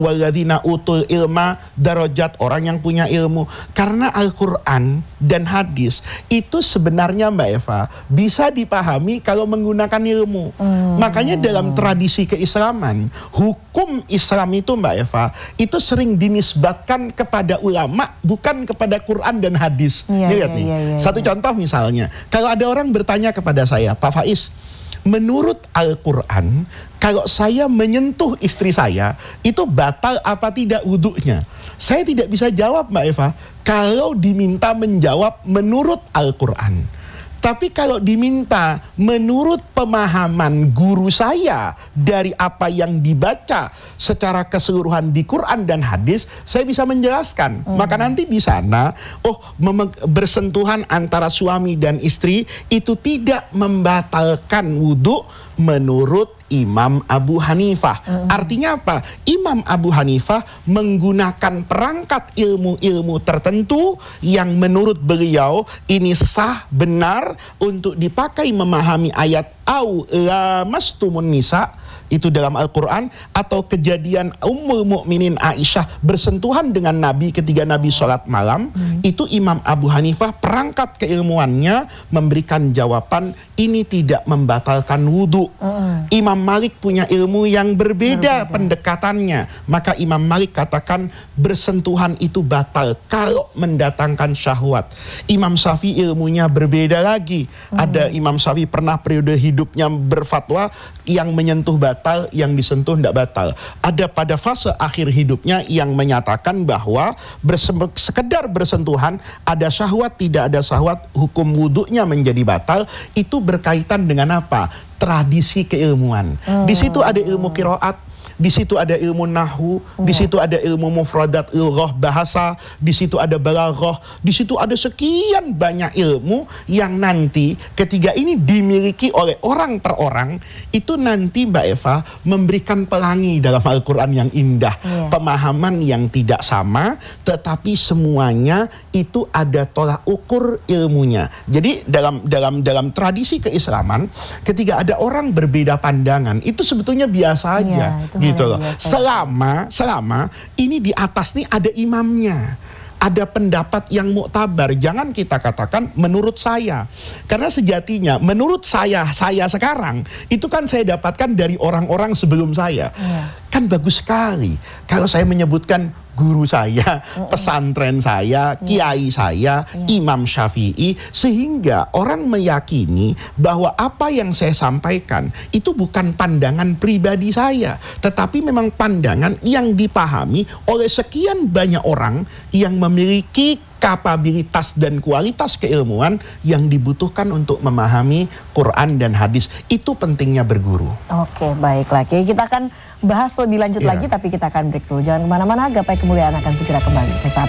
Walladzina utul ilma darajat, orang yang punya ilmu. Karena Al-Quran dan hadis itu sebenarnya Mbak Eva bisa dipahami kalau menggunakan ilmu. Makanya dalam tradisi keislaman, hukum Islam itu Mbak Eva itu sering dinisbatkan kepada ulama, bukan kepada Quran dan hadis. Lihat nih, satu contoh misalnya, kalau ada orang bertanya kepada saya, Pak Faiz, menurut Al-Quran, kalau saya menyentuh istri saya, itu batal apa tidak wudhunya? Saya tidak bisa jawab Mbak Eva, kalau diminta menjawab menurut Al-Quran. Tapi kalau diminta menurut pemahaman guru saya dari apa yang dibaca secara keseluruhan di Quran dan hadis, saya bisa menjelaskan. Maka nanti di sana, bersentuhan antara suami dan istri itu tidak membatalkan wudhu menurut Imam Abu Hanifah. Artinya apa? Imam Abu Hanifah menggunakan perangkat ilmu-ilmu tertentu yang menurut beliau ini sah, benar untuk dipakai memahami ayat au lamastumun nisa itu dalam Al-Quran, atau kejadian Ummul Mukminin Aisyah bersentuhan dengan Nabi ketika Nabi sholat malam. Itu Imam Abu Hanifah perangkat keilmuannya memberikan jawaban ini tidak membatalkan wudhu. Imam Malik punya ilmu yang berbeda pendekatannya, maka Imam Malik katakan bersentuhan itu batal kalau mendatangkan syahwat. Imam Syafi'i ilmunya berbeda lagi. Ada Imam Syafi'i pernah periode hidupnya berfatwa yang menyentuh batal, yang disentuh tidak batal. Ada pada fase akhir hidupnya yang menyatakan bahwa sekedar bersentuhan, ada syahwat tidak ada syahwat, hukum wudhunya menjadi batal. Itu berkaitan dengan apa? Tradisi keilmuan. Di situ ada ilmu qiraat, di situ ada ilmu nahwu, di situ ada ilmu mufradat, ilghah bahasa, di situ ada balaghah, di situ ada sekian banyak ilmu yang nanti ketika ini dimiliki oleh orang per orang, itu nanti Mbak Eva memberikan pelangi dalam Al-Quran yang indah, pemahaman yang tidak sama, tetapi semuanya itu ada tolak ukur ilmunya. Jadi dalam tradisi keislaman, ketika ada orang berbeda pandangan, itu sebetulnya biasa aja. Gitu loh. Selama ini di atas nih ada imamnya, ada pendapat yang muktabar. Jangan kita katakan menurut saya, karena sejatinya menurut saya sekarang itu kan saya dapatkan dari orang-orang sebelum saya. Kan bagus sekali kalau saya menyebutkan guru saya, pesantren saya, kiai saya, Imam Syafi'i, sehingga orang meyakini bahwa apa yang saya sampaikan itu bukan pandangan pribadi saya, tetapi memang pandangan yang dipahami oleh sekian banyak orang yang memiliki kapabilitas dan kualitas keilmuan yang dibutuhkan untuk memahami Quran dan hadis. Itu pentingnya berguru. Oke, baiklah. Kita akan bahas lebih lanjut lagi, tapi kita akan break dulu. Jangan kemana-mana, Gapai Kemuliaan akan segera kembali sesaat